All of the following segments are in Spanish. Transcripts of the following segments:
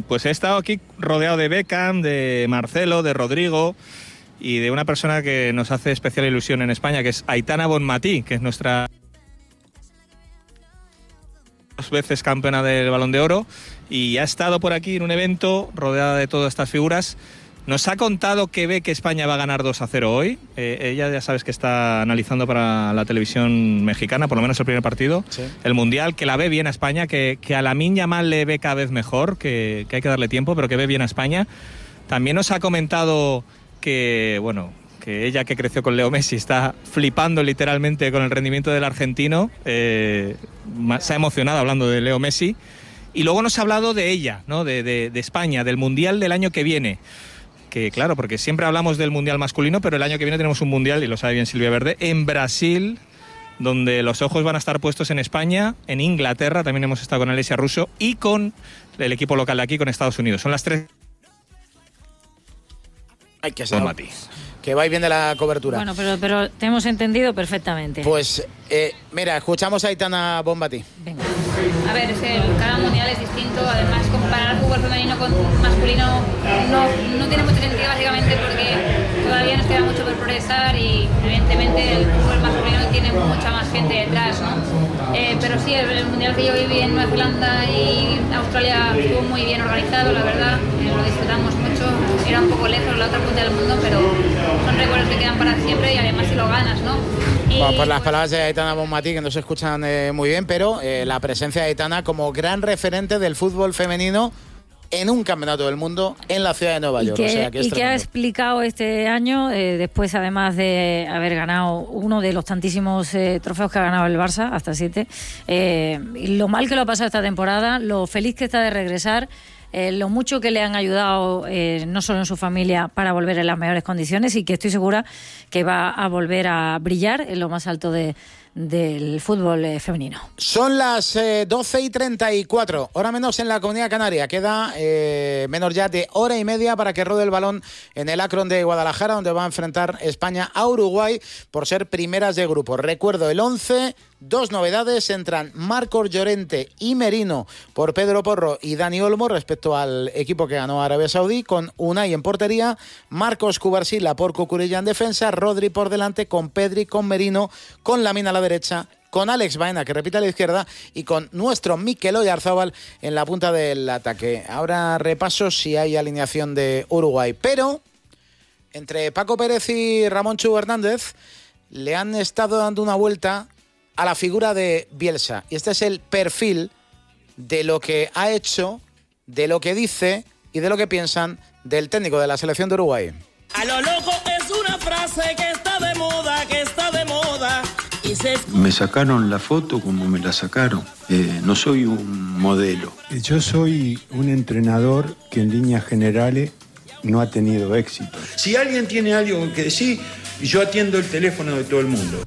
Pues he estado aquí rodeado de Beckham, de Marcelo, de Rodrigo y de una persona que nos hace especial ilusión en España, que es Aitana Bonmatí, que es nuestra 2 veces campeona del Balón de Oro, y ha estado por aquí en un evento rodeada de todas estas figuras. Nos ha contado que ve que España va a ganar 2-0 hoy. Ella ya sabes que está analizando para la televisión mexicana, por lo menos el primer partido, sí, el Mundial, que la ve bien a España, que a Lamine Yamal le ve cada vez mejor, que hay que darle tiempo, pero que ve bien a España. También nos ha comentado que, bueno, que ella, que creció con Leo Messi, está flipando literalmente con el rendimiento del argentino. Se ha emocionado hablando de Leo Messi. Y luego nos ha hablado de ella, ¿no? de España, del Mundial del año que viene. Que claro, porque siempre hablamos del Mundial masculino, pero el año que viene tenemos un Mundial, y lo sabe bien Silvia Verde, en Brasil, donde los ojos van a estar puestos en España, en Inglaterra, también hemos estado con Alessia Russo, y con el equipo local de aquí, con Estados Unidos. Son las 3. Hay que ser que vais bien de la cobertura. Bueno, pero te hemos entendido perfectamente. Pues, mira, escuchamos a Aitana Bonmatí. Venga. A ver, cada mundial es distinto. Además, comparar fútbol femenino con masculino no tiene mucho sentido, básicamente porque todavía nos queda mucho por progresar y, evidentemente, el fútbol masculino tiene mucha más gente detrás, ¿no? Pero sí, el mundial que yo viví en Nueva Zelanda y Australia estuvo muy bien organizado, la verdad. Lo disfrutamos mucho. Era un poco lejos, la otra punta del mundo, pero son recuerdos que quedan para siempre y además si lo ganas, ¿no? Bueno, pues las palabras de Aitana Bonmatí, que no se escuchan muy bien, pero la presencia de Aitana como gran referente del fútbol femenino en un campeonato del mundo en la ciudad de Nueva York. Que ha explicado este año, después además de haber ganado uno de los tantísimos trofeos que ha ganado el Barça, hasta 7, lo mal que lo ha pasado esta temporada, lo feliz que está de regresar, lo mucho que le han ayudado, no solo en su familia, para volver en las mejores condiciones, y que estoy segura que va a volver a brillar en lo más alto del fútbol femenino. Son las 12:34, hora menos en la Comunidad Canaria. Queda menos ya de hora y media para que rode el balón en el Akron de Guadalajara, donde va a enfrentar España a Uruguay por ser primeras de grupo. Recuerdo el 11, 2 novedades: entran Marcos Llorente y Merino por Pedro Porro y Dani Olmo respecto al equipo que ganó Arabia Saudí, con Unai en portería, Marcos Cubarsila por Cucurella en defensa, Rodri por delante, con Pedri, con Merino, con Lamine a la derecha, con Alex Baena, que repite a la izquierda, y con nuestro Mikel Oyarzabal en la punta del ataque. Ahora repaso si hay alineación de Uruguay, pero entre Paco Pérez y Ramón Chu Hernández le han estado dando una vuelta a la figura de Bielsa, y este es el perfil de lo que ha hecho, de lo que dice y de lo que piensan del técnico de la selección de Uruguay. A lo loco es una frase que está de moda, Me sacaron la foto como me la sacaron. No soy un modelo. Yo soy un entrenador que en líneas generales no ha tenido éxito. Si alguien tiene algo que decir, yo atiendo el teléfono de todo el mundo.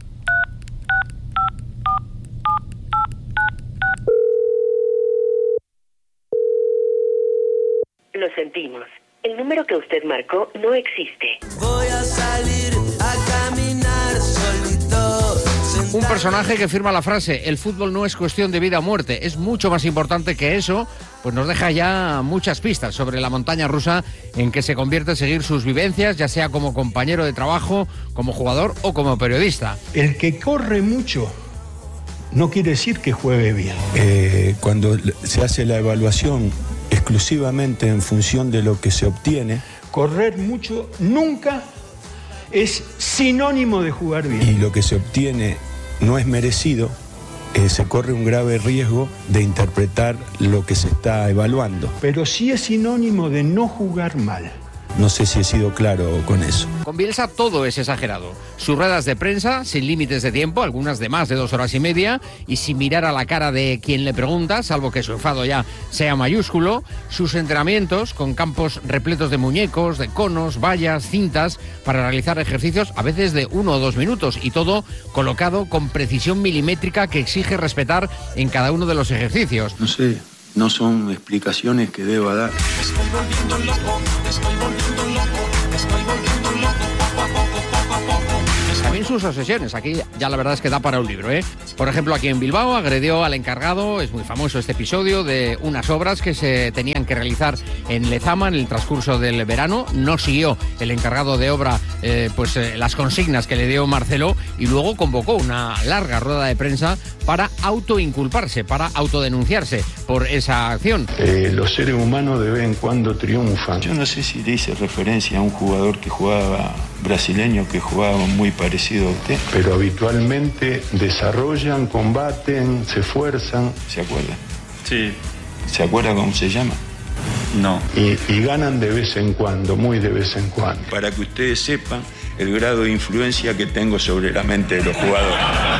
Lo sentimos. El número que usted marcó no existe. Voy a salir a caminar solito. Un personaje que firma la frase: el fútbol no es cuestión de vida o muerte, es mucho más importante que eso, pues nos deja ya muchas pistas sobre la montaña rusa en que se convierte seguir sus vivencias, ya sea como compañero de trabajo, como jugador o como periodista. El que corre mucho no quiere decir que juegue bien. Cuando se hace la evaluación exclusivamente en función de lo que se obtiene, correr mucho nunca es sinónimo de jugar bien. Y lo que se obtiene no es merecido, se corre un grave riesgo de interpretar lo que se está evaluando. Pero sí es sinónimo de no jugar mal. No sé si he sido claro con eso. Con Bielsa todo es exagerado. Sus ruedas de prensa, sin límites de tiempo, algunas de más de 2 horas y media, y sin mirar a la cara de quien le pregunta, salvo que su enfado ya sea mayúsculo. Sus entrenamientos, con campos repletos de muñecos, de conos, vallas, cintas, para realizar ejercicios a veces de 1 o 2 minutos, y todo colocado con precisión milimétrica que exige respetar en cada uno de los ejercicios. No sé. No son explicaciones que deba dar. Estoy volviendo loco, estoy volviendo loco, estoy volviendo loco, poco a poco, poco a poco. También también sus obsesiones. Aquí ya la verdad es que da para un libro, ¿eh? Por ejemplo, aquí en Bilbao agredió al encargado, es muy famoso este episodio, de unas obras que se tenían que realizar en Lezama en el transcurso del verano. No siguió el encargado de obra las consignas que le dio Marcelo y luego convocó una larga rueda de prensa para autoinculparse, para autodenunciarse por esa acción. Los seres humanos de vez en cuando triunfan. Yo no sé si le hice referencia a un jugador que jugaba, brasileño, que jugaba muy parecido a usted, pero habitualmente desarrollan, combaten, se esfuerzan. ¿Se acuerda? Sí. ¿Se acuerda cómo se llama? No. Y ganan de vez en cuando, muy de vez en cuando. Para que ustedes sepan el grado de influencia que tengo sobre la mente de los jugadores.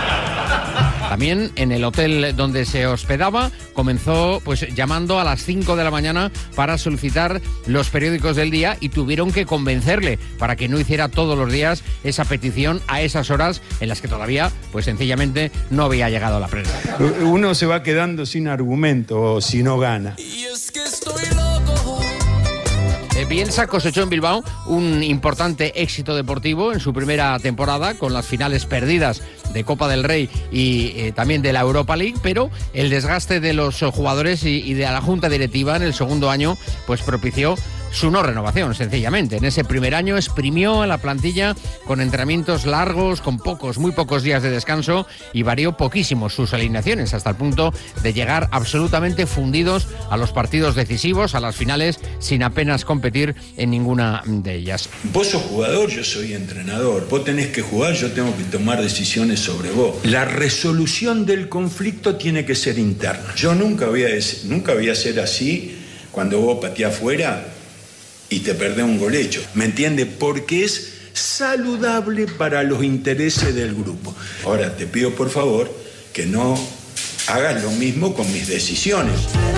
También en el hotel donde se hospedaba comenzó llamando a las 5 de la mañana para solicitar los periódicos del día y tuvieron que convencerle para que no hiciera todos los días esa petición a esas horas en las que todavía sencillamente no había llegado la prensa. Uno se va quedando sin argumento si no gana. Y es que estoy loco. Bielsa cosechó en Bilbao un importante éxito deportivo en su primera temporada, con las finales perdidas de Copa del Rey y también de la Europa League, pero el desgaste de los jugadores y de la junta directiva en el segundo año propició su no renovación, sencillamente. En ese primer año exprimió a la plantilla con entrenamientos largos, con muy pocos días de descanso, y varió poquísimo sus alineaciones, hasta el punto de llegar absolutamente fundidos a los partidos decisivos, a las finales, sin apenas competir en ninguna de ellas. Vos sos jugador, yo soy entrenador. Vos tenés que jugar, yo tengo que tomar decisiones sobre vos. La resolución del conflicto tiene que ser interna. Yo nunca voy a ser así cuando vos pateás afuera y te perdés un gol hecho, ¿me entiendes? Porque es saludable para los intereses del grupo. Ahora te pido por favor que no hagas lo mismo con mis decisiones.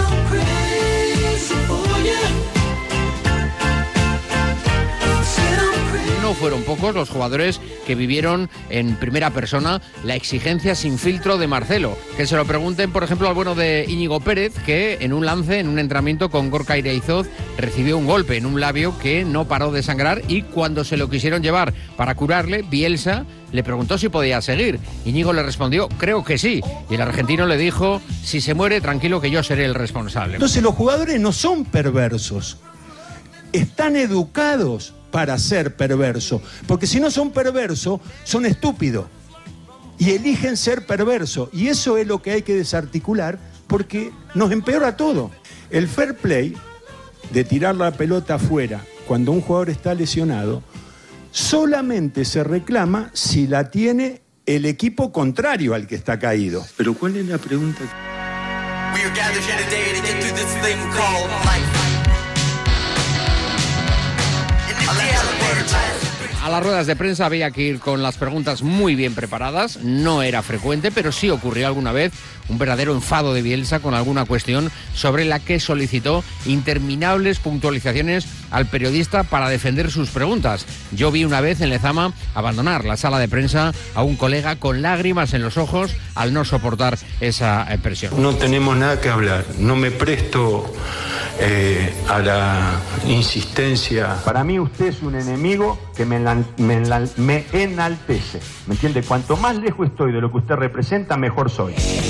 No fueron pocos los jugadores que vivieron en primera persona la exigencia sin filtro de Marcelo. Que se lo pregunten, por ejemplo, al bueno de Íñigo Pérez, que en un lance, en un entrenamiento con Gorka Iraizoz, recibió un golpe en un labio que no paró de sangrar, y cuando se lo quisieron llevar para curarle, Bielsa le preguntó si podía seguir. Íñigo le respondió, creo que sí. Y el argentino le dijo, si se muere, tranquilo que yo seré el responsable. Entonces los jugadores no son perversos. Están educados para ser perversos, porque si no son perversos, son estúpidos y eligen ser perversos, y eso es lo que hay que desarticular, porque nos empeora todo. El fair play de tirar la pelota afuera cuando un jugador está lesionado solamente se reclama si la tiene el equipo contrario al que está caído. Pero ¿cuál es la pregunta? A las ruedas de prensa había que ir con las preguntas muy bien preparadas. No era frecuente, pero sí ocurrió alguna vez un verdadero enfado de Bielsa con alguna cuestión sobre la que solicitó interminables puntualizaciones al periodista para defender sus preguntas. Yo vi una vez en Lezama abandonar la sala de prensa a un colega con lágrimas en los ojos al no soportar esa presión. No tenemos nada que hablar, no me presto a la insistencia. Para mí usted es un enemigo que me enaltece, ¿me entiende? Cuanto más lejos estoy de lo que usted representa, mejor soy.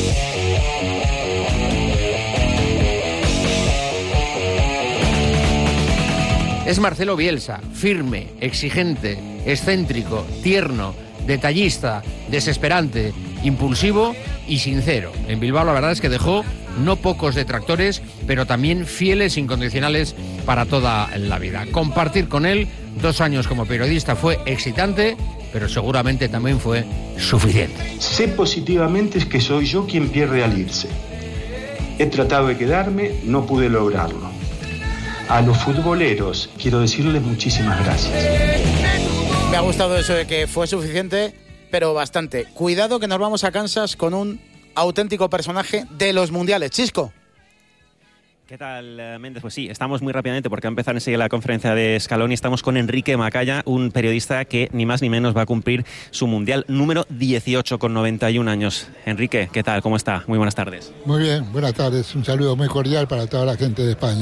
Es Marcelo Bielsa, firme, exigente, excéntrico, tierno, detallista, desesperante, impulsivo y sincero. En Bilbao la verdad es que dejó no pocos detractores, pero también fieles incondicionales para toda la vida. Compartir con él 2 años como periodista fue excitante, pero seguramente también fue suficiente. Sé positivamente que soy yo quien pierde al irse. He tratado de quedarme, no pude lograrlo. A los futboleros quiero decirles muchísimas gracias. Me ha gustado eso de que fue suficiente, pero bastante. Cuidado que nos vamos a Kansas con un auténtico personaje de los mundiales. Chisco. ¿Qué tal, Méndez? Pues sí, estamos muy rápidamente porque va a empezar enseguida la conferencia de Scaloni. Estamos con Enrique Macaya, un periodista que ni más ni menos va a cumplir su mundial número 18 con 91 años. Enrique, ¿qué tal? ¿Cómo está? Muy buenas tardes. Muy bien, buenas tardes. Un saludo muy cordial para toda la gente de España.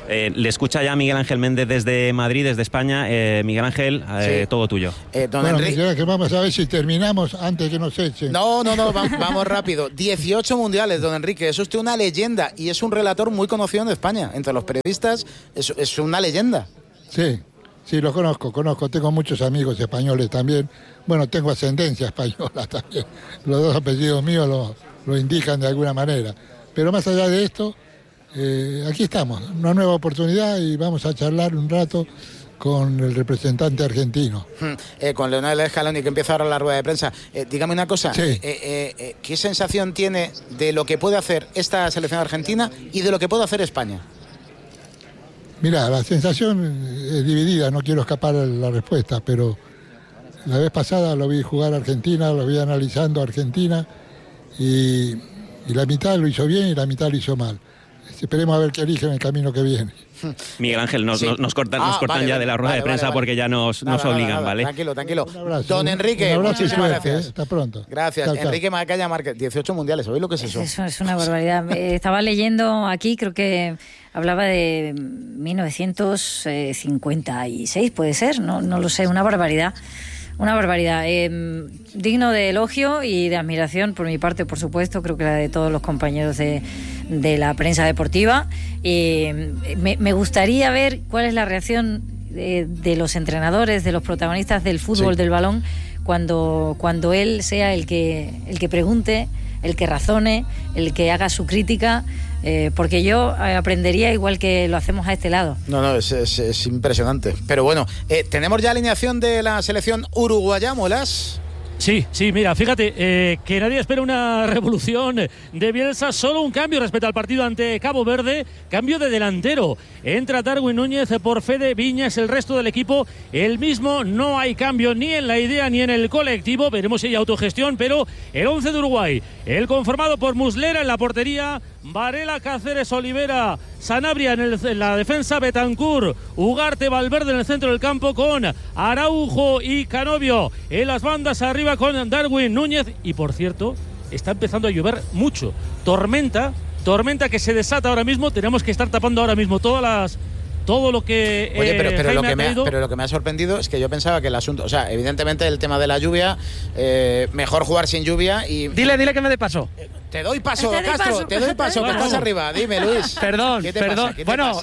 Le escucha ya Miguel Ángel Méndez desde Madrid, desde España. Miguel Ángel, Sí. todo tuyo. Don Enrique. Miguel Ángel, vamos a ver si terminamos antes que nos echen. No, vamos rápido. 18 mundiales, don Enrique. Es usted una leyenda y es un relator muy conocido en España. Entre los periodistas es una leyenda. Sí, lo conozco. Tengo muchos amigos españoles también. Bueno, tengo ascendencia española también. Los dos apellidos míos lo indican de alguna manera. Pero más allá de esto, aquí estamos. Una nueva oportunidad y vamos a charlar un rato con el representante argentino. Con Lionel Scaloni, que empieza ahora la rueda de prensa. Dígame una cosa. Sí. ¿Qué sensación tiene de lo que puede hacer esta selección argentina y de lo que puede hacer España? Mira, la sensación es dividida, no quiero escapar a la respuesta, pero la vez pasada lo vi jugar a Argentina, lo vi analizando a Argentina y la mitad lo hizo bien y la mitad lo hizo mal. Esperemos a ver qué eligen en el camino que viene. Miguel Ángel, nos cortan ya de la rueda de prensa porque ya nos obligan, ¿vale? Tranquilo. Un abrazo, Don Enrique, un abrazo y muchísimas suerte, gracias. hasta pronto. Gracias. Chao, chao. Enrique Macaya Márquez, 18 mundiales. ¿Sabéis lo que es eso? Eso es una barbaridad. Estaba leyendo aquí, creo que hablaba de 1956, puede ser, no lo sé, una barbaridad. Una barbaridad. Digno de elogio y de admiración por mi parte, por supuesto, creo que la de todos los compañeros de la prensa deportiva. Me gustaría ver cuál es la reacción de los entrenadores, de los protagonistas del fútbol, del balón, cuando él sea el que pregunte, el que razone, el que haga su crítica, porque yo aprendería igual que lo hacemos a este lado. No, es impresionante. Pero bueno, tenemos ya alineación de la selección uruguaya, Muelas. Sí, mira, fíjate, que nadie espera una revolución de Bielsa, solo un cambio respecto al partido ante Cabo Verde, cambio de delantero. Entra Darwin Núñez por Fede Viñas, el resto del equipo el mismo, no hay cambio ni en la idea ni en el colectivo, veremos si hay autogestión, pero el 11 de Uruguay, el conformado por Muslera en la portería, Varela, Cáceres, Olivera, Sanabria en la defensa, Betancur, Ugarte, Valverde en el centro del campo con Araujo y Canovio en las bandas arriba con Darwin Núñez. Y por cierto, está empezando a llover mucho, tormenta que se desata ahora mismo, tenemos que estar tapando ahora mismo todo lo que Oye, pero lo que me ha sorprendido es que yo pensaba que el asunto, o sea, evidentemente el tema de la lluvia, mejor jugar sin lluvia y... Dile que me dé paso. Te doy paso, Castro, te doy paso, que estás arriba. Dime, Luis. Perdón. Bueno,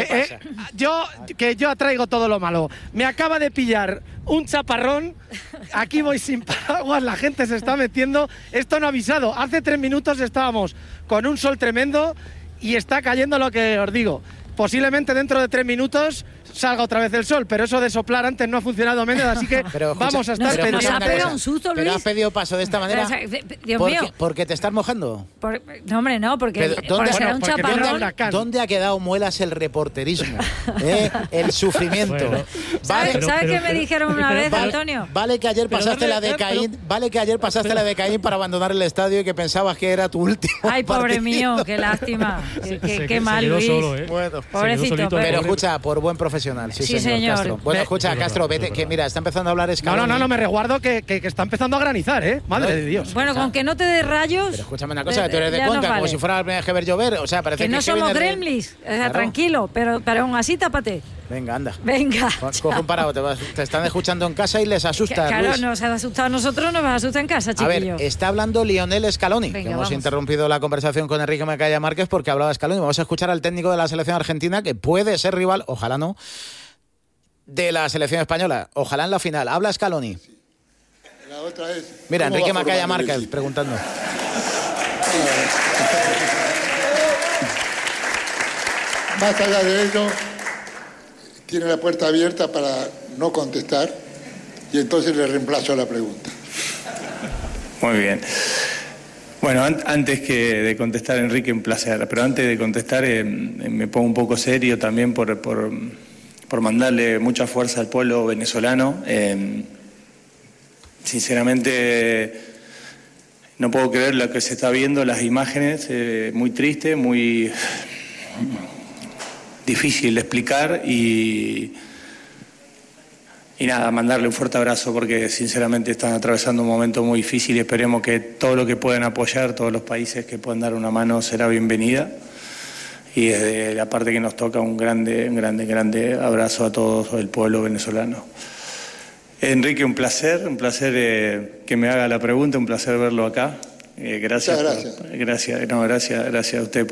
yo atraigo todo lo malo. Me acaba de pillar un chaparrón. Aquí voy sin paraguas, la gente se está metiendo. Esto no ha avisado. Hace 3 minutos estábamos con un sol tremendo y está cayendo lo que os digo. Posiblemente dentro de 3 minutos salga otra vez el sol, pero eso de soplar antes no ha funcionado, Méndez, así que vamos a estar pendientes. ¿Nos ha pegado un susto, Luis? ¿Pero has pedido paso de esta manera? Dios mío. ¿Porque te estás mojando? No, hombre, no, porque será un chaparrón. ¿Dónde ha quedado, Muelas, el reporterismo? El sufrimiento. Bueno. ¿Sabes qué me dijeron una vez, Antonio? Vale que ayer pasaste la de Caín, para abandonar el estadio y que pensabas que era tu último Ay, pobre mío, qué lástima. Qué mal, Luis. Bueno, pobrecito. Pero escucha, por buen profesional. Sí, señor. Castro. Bueno, escucha, Castro, vete, que mira, está empezando a hablar Scaloni. No, me resguardo que está empezando a granizar, Madre de Dios. Bueno, con que no te dé rayos. Pero escúchame una cosa, tú eres de Cuenca, como si fuera la primera vez que ver llover. O sea, parece que no somos gremlins. Claro. Tranquilo, pero aún así tápate. Venga, anda. Venga. Coge un parado, te están escuchando en casa y les asustas. Claro, Luis. nos ha asustado a nosotros, nos asusta en casa, chiquillo. A ver, está hablando Lionel Scaloni. Venga, que hemos vamos. interrumpido la conversación con Enrique Macaya Márquez porque hablaba Scaloni. Vamos a escuchar al técnico de la selección argentina, que puede ser rival, ojalá no, de la selección española. Ojalá en la final. Habla Scaloni. La otra es, mira, Enrique Macaya Márquez preguntando. Más allá de ello, tiene la puerta abierta para no contestar y entonces le reemplazo la pregunta. Muy bien. Bueno, antes que de contestar, Enrique, un placer, pero antes de contestar me pongo un poco serio también por mandarle mucha fuerza al pueblo venezolano. Sinceramente no puedo creer lo que se está viendo, las imágenes, muy triste, muy difícil de explicar y nada, mandarle un fuerte abrazo porque sinceramente están atravesando un momento muy difícil y esperemos que todo lo que puedan apoyar, todos los países que puedan dar una mano será bienvenida y desde la parte que nos toca un grande abrazo a todo el pueblo venezolano. Enrique, un placer que me haga la pregunta, un placer verlo acá. Gracias a usted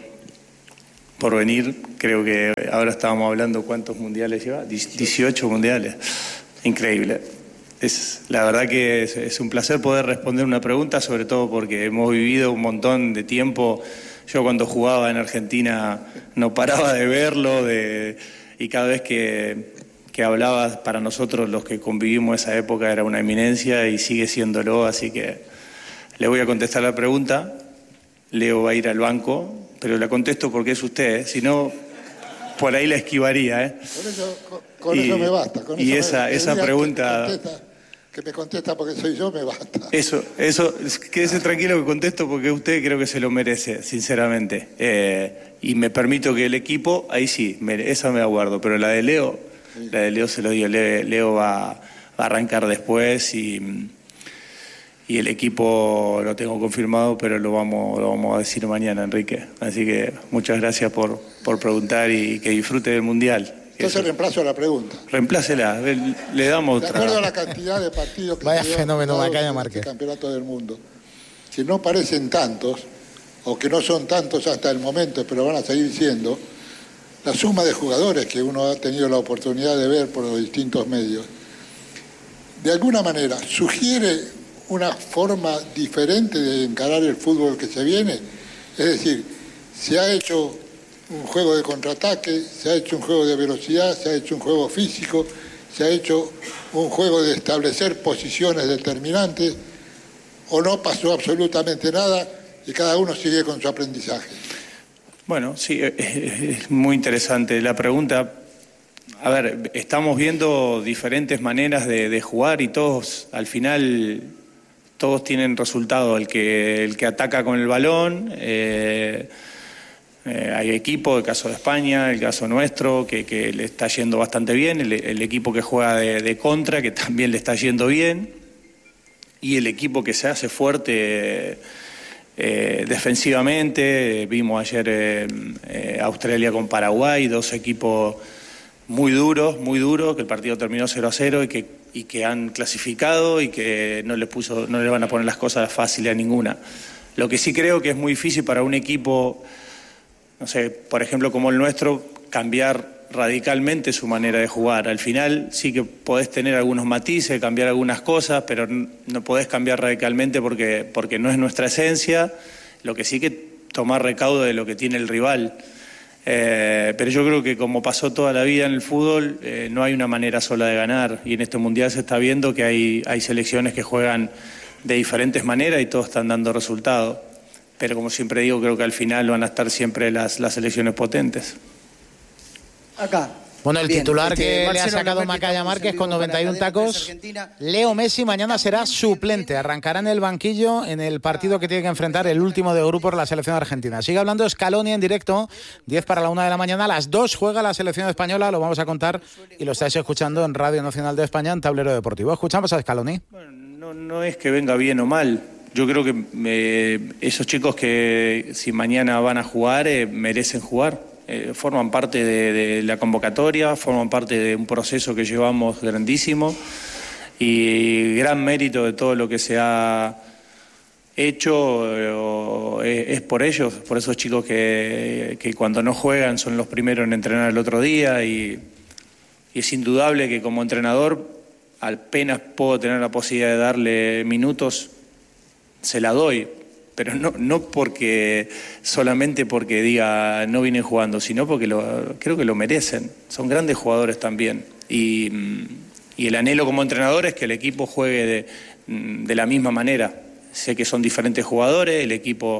por venir. Creo que ahora estábamos hablando cuántos mundiales lleva, 18 mundiales. Increíble. La verdad que es un placer poder responder una pregunta, sobre todo porque hemos vivido un montón de tiempo. Yo cuando jugaba en Argentina no paraba de verlo, y cada vez que hablaba, para nosotros los que convivimos esa época era una eminencia y sigue siéndolo, así que le voy a contestar la pregunta. Leo va a ir al banco, pero la contesto porque es usted, si no, por ahí la esquivaría. Con eso me basta. Esa pregunta... Que me contesta porque soy yo, me basta. Eso, quédese tranquilo que contesto porque usted creo que se lo merece, sinceramente. Y me permito que el equipo, ahí sí, esa me la guardo, pero la de Leo se lo digo, Leo va a arrancar después y el equipo lo tengo confirmado, pero lo vamos a decir mañana, Enrique. Así que muchas gracias por preguntar y que disfrute del Mundial. Entonces reemplazo la pregunta. Reemplácela, le damos otra. De acuerdo a la cantidad de partidos que vaya fenómeno Macaya Márquez. El campeonato del mundo, si no parecen tantos, o que no son tantos hasta el momento, pero van a seguir siendo, la suma de jugadores que uno ha tenido la oportunidad de ver por los distintos medios, de alguna manera sugiere una forma diferente de encarar el fútbol que se viene. Es decir, se ha hecho un juego de contraataque, se ha hecho un juego de velocidad, se ha hecho un juego físico, se ha hecho un juego de establecer posiciones determinantes, o no pasó absolutamente nada y cada uno sigue con su aprendizaje. Bueno, sí, es muy interesante la pregunta. A ver, estamos viendo diferentes maneras de jugar y todos, al final, todos tienen resultado. El que ataca con el balón, hay equipo, el caso de España, el caso nuestro, que le está yendo bastante bien, el equipo que juega de contra, que también le está yendo bien, y el equipo que se hace fuerte defensivamente. Vimos ayer Australia con Paraguay, dos equipos muy duros, que el partido terminó 0-0 y que han clasificado y que no le van a poner las cosas fáciles a ninguna. Lo que sí creo que es muy difícil para un equipo, no sé, por ejemplo como el nuestro, cambiar radicalmente su manera de jugar. Al final sí que podés tener algunos matices, cambiar algunas cosas, pero no podés cambiar radicalmente porque no es nuestra esencia. Lo que sí que tomar recaudo de lo que tiene el rival. Pero yo creo que como pasó toda la vida en el fútbol, no hay una manera sola de ganar, y en este Mundial se está viendo que hay selecciones que juegan de diferentes maneras y todos están dando resultados. Pero como siempre digo, creo que al final van a estar siempre las selecciones potentes. Acá. Bueno, el titular que le ha sacado Macaya Márquez con 91 tacos, Leo Messi mañana será suplente, arrancará en el banquillo en el partido que tiene que enfrentar el último de grupo por la selección argentina. Sigue hablando Scaloni en directo, 10 para la 1 de la mañana, a las 2 juega la selección española, lo vamos a contar y lo estáis escuchando en Radio Nacional de España en Tablero Deportivo. Escuchamos a Scaloni. Bueno, no es que venga bien o mal. Yo creo que esos chicos que si mañana van a jugar merecen jugar. Forman parte de la convocatoria, forman parte de un proceso que llevamos grandísimo, y gran mérito de todo lo que se ha hecho es por ellos, por esos chicos que cuando no juegan son los primeros en entrenar el otro día, y es indudable que como entrenador apenas puedo tener la posibilidad de darle minutos, se la doy. Pero no solamente porque diga no vienen jugando, sino porque creo que lo merecen. Son grandes jugadores también. Y el anhelo como entrenador es que el equipo juegue de la misma manera. Sé que son diferentes jugadores, el equipo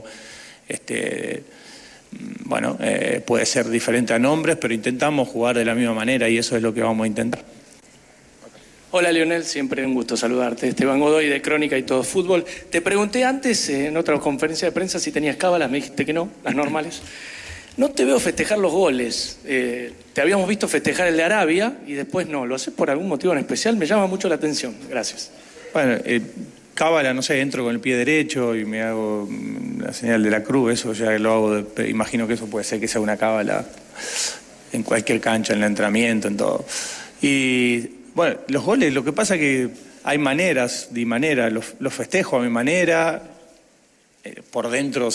puede ser diferente a nombres, pero intentamos jugar de la misma manera y eso es lo que vamos a intentar. Hola Lionel, siempre un gusto saludarte. Esteban Godoy de Crónica y Todo Fútbol. Te pregunté antes en otra conferencia de prensa si tenías cábalas, me dijiste que no, las normales. No te veo festejar los goles. Te habíamos visto festejar el de Arabia y después no. ¿Lo haces por algún motivo en especial? Me llama mucho la atención. Gracias. Bueno, cábala, no sé, entro con el pie derecho y me hago la señal de la cruz, eso ya lo hago, imagino que eso puede ser que sea una cábala en cualquier cancha, en el entrenamiento, en todo. Y bueno, los goles, lo que pasa es que hay maneras y maneras, los festejo a mi manera, por dentro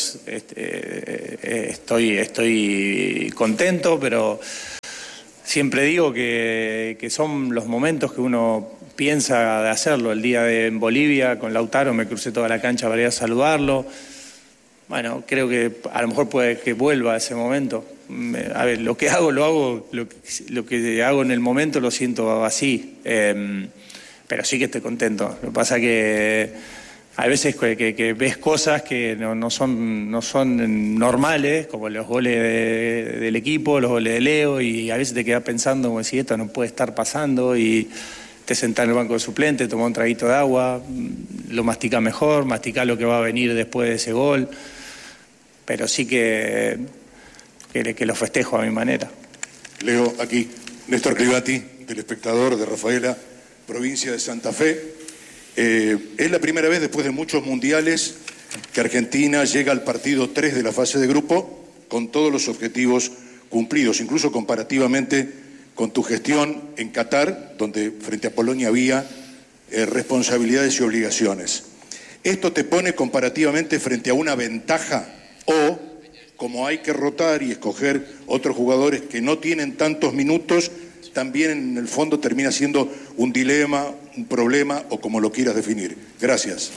estoy contento, pero siempre digo que son los momentos que uno piensa de hacerlo. El día en Bolivia con Lautaro me crucé toda la cancha para ir a saludarlo. Bueno, creo que a lo mejor puede que vuelva a ese momento. A ver, lo que hago, lo que hago en el momento lo siento así, pero sí que estoy contento. Lo que pasa es que hay veces que ves cosas que no son normales, como los goles del equipo, los goles de Leo, y a veces te quedas pensando como si esto no puede estar pasando, y te sentás en el banco de suplente, tomás un traguito de agua, lo masticás mejor, masticás lo que va a venir después de ese gol, pero sí que lo festejo a mi manera. Leo, aquí, Néstor Clivati, telespectador de Rafaela, provincia de Santa Fe. Es la primera vez después de muchos mundiales que Argentina llega al partido 3 de la fase de grupo con todos los objetivos cumplidos, incluso comparativamente con tu gestión en Qatar, donde frente a Polonia había responsabilidades y obligaciones. ¿Esto te pone comparativamente frente a una ventaja o, como hay que rotar y escoger otros jugadores que no tienen tantos minutos, también en el fondo termina siendo un dilema, un problema o como lo quieras definir? Gracias.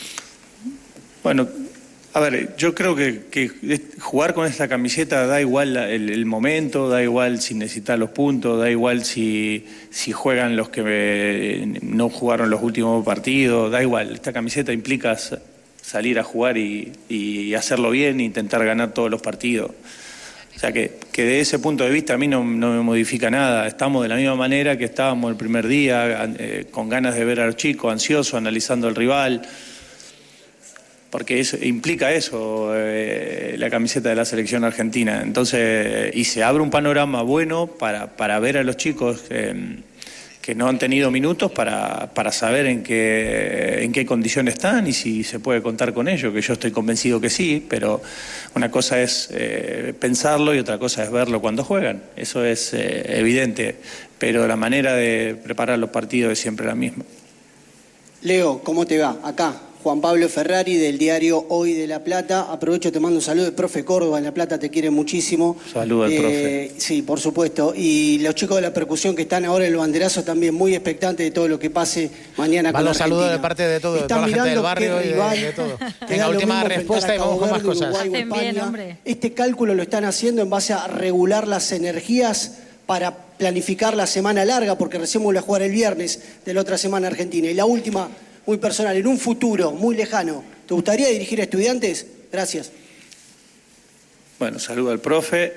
Bueno, a ver, yo creo que jugar con esta camiseta da igual el momento, da igual si necesitas los puntos, da igual si juegan los que no jugaron los últimos partidos, da igual. Esta camiseta implica salir a jugar y hacerlo bien e intentar ganar todos los partidos. O sea que de ese punto de vista a mí no me modifica nada. Estamos de la misma manera que estábamos el primer día, con ganas de ver a los chicos, ansiosos, analizando al rival, porque eso implica eso, la camiseta de la selección argentina. Entonces, y se abre un panorama bueno para ver a los chicos que no han tenido minutos para saber en qué condición están y si se puede contar con ellos, que yo estoy convencido que sí, pero una cosa es pensarlo y otra cosa es verlo cuando juegan. Eso es evidente, pero la manera de preparar los partidos es siempre la misma. Leo, ¿cómo te va? Acá, Juan Pablo Ferrari del diario Hoy de La Plata. Aprovecho, te mando un saludo. El profe Córdoba en La Plata te quiere muchísimo. Saludos al profe. Sí, por supuesto. Y los chicos de la percusión que están ahora en el banderazo también muy expectantes de todo lo que pase mañana con Argentina. Saludos de parte de todo, de toda la gente del barrio y de todo. Venga, última respuesta y vamos con más cosas. Hacen bien, hombre. Este cálculo lo están haciendo en base a regular las energías para planificar la semana larga, porque recién vuelve a jugar el viernes de la otra semana Argentina. Y la última, muy personal, en un futuro muy lejano, ¿te gustaría dirigir a Estudiantes? Gracias. Bueno, saludo al profe.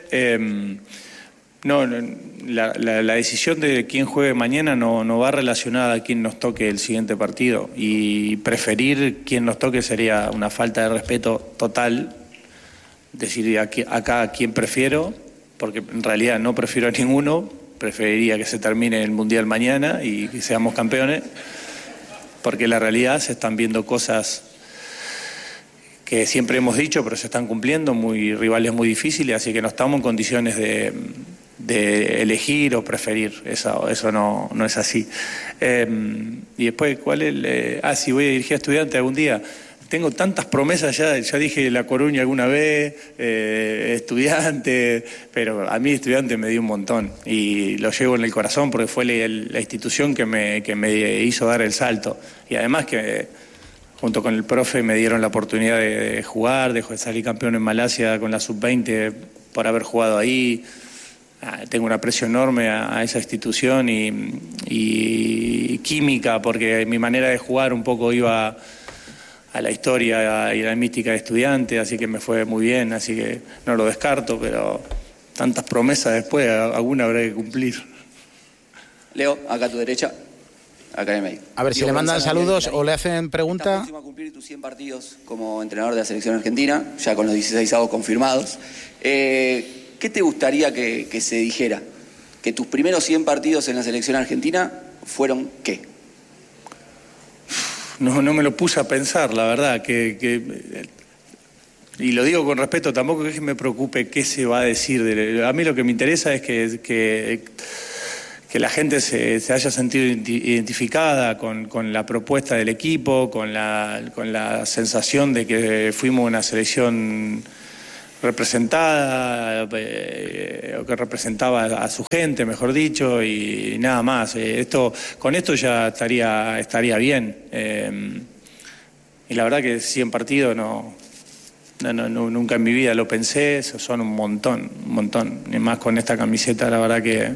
La decisión de quién juegue mañana no va relacionada a quién nos toque el siguiente partido, y preferir quién nos toque sería una falta de respeto total. Decir acá a quién prefiero, porque en realidad no prefiero a ninguno. Preferiría que se termine el Mundial mañana y que seamos campeones, porque en la realidad se están viendo cosas que siempre hemos dicho, pero se están cumpliendo, rivales muy difíciles, así que no estamos en condiciones de elegir o preferir. Eso no es así. Y después, ¿cuál es si voy a dirigir a Estudiantes algún día? Tengo tantas promesas ya dije La Coruña alguna vez, Estudiante, pero a mí Estudiante me dio un montón y lo llevo en el corazón porque fue la institución que me hizo dar el salto. Y además que junto con el profe me dieron la oportunidad de jugar, de salir campeón en Malasia con la sub-20 por haber jugado ahí. Tengo un aprecio enorme a esa institución y química, porque mi manera de jugar un poco iba a la historia y a la mística de Estudiante, así que me fue muy bien, así que no lo descarto, pero tantas promesas después, alguna habrá que cumplir. Leo, acá a tu derecha, acá en el medio. A ver, si le mandan saludos o le hacen pregunta. Estás próximo a cumplir tus 100 partidos como entrenador de la selección argentina, ya con los 16avos confirmados. ¿Qué te gustaría que se dijera? Que tus primeros 100 partidos en la selección argentina fueron ¿qué? no me lo puse a pensar, la verdad, y lo digo con respeto, tampoco es que me preocupe qué se va a decir. A mí lo que me interesa es que la gente se haya sentido identificada con la propuesta del equipo, con la sensación de que fuimos una selección representada, o que representaba a su gente, mejor dicho, y nada más. Con esto ya estaría bien. Y la verdad que 100 partidos nunca en mi vida lo pensé, son un montón. Y más con esta camiseta, la verdad que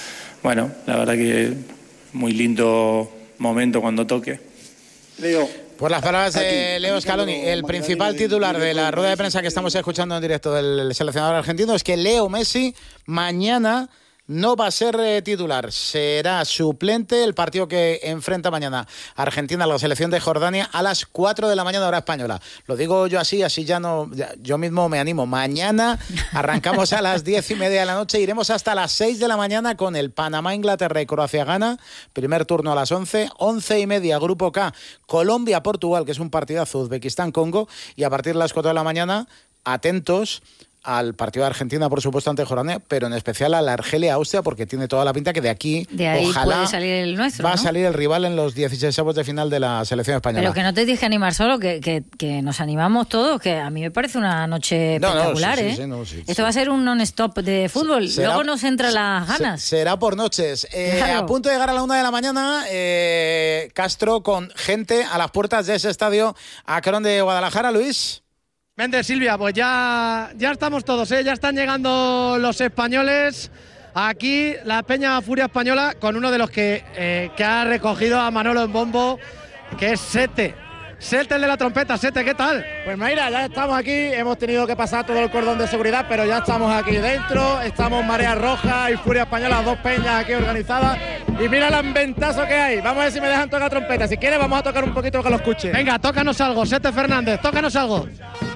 muy lindo momento cuando toque. Leo. Por las palabras de Leo Scaloni, el principal titular de la rueda de prensa que estamos escuchando en directo del seleccionador argentino es que Leo Messi mañana no va a ser titular, será suplente el partido que enfrenta mañana Argentina a la selección de Jordania a las 4 de la mañana hora española. Lo digo yo así yo mismo me animo. Mañana arrancamos a las 10:30 de la noche, iremos hasta las 6 de la mañana con el Panamá, Inglaterra y Croacia-Ghana, primer turno a las 11:30, Grupo K, Colombia-Portugal, que es un partidazo, Uzbekistán-Congo, y a partir de las 4 de la mañana, atentos al partido de Argentina, por supuesto, ante Jordania, pero en especial a la Argelia-Austria, porque tiene toda la pinta que de ahí ojalá puede salir el nuestro, va ¿no? a salir el rival en los 16avos de final de la selección española. Pero que no te tienes que animar solo, que nos animamos todos, que a mí me parece una noche espectacular, Esto va a ser un non-stop de fútbol. Luego nos entra las ganas. Será por noches. Claro. A punto de llegar a la 1 de la mañana, Castro con gente a las puertas de ese estadio Akron de Guadalajara, Luis. Méndez, Silvia, pues ya estamos todos, ya están llegando los españoles. Aquí la Peña Furia Española con uno de los que ha recogido a Manolo en bombo, que es Sete. Sete, el de la trompeta. Sete, ¿qué tal? Pues mira, ya estamos aquí, hemos tenido que pasar todo el cordón de seguridad, pero ya estamos aquí dentro, estamos Marea Roja y Furia Española, dos peñas aquí organizadas, y mira el ambientazo que hay. Vamos a ver si me dejan tocar trompeta, si quieres vamos a tocar un poquito que lo escuche. Venga, tócanos algo, Sete Fernández, tócanos algo.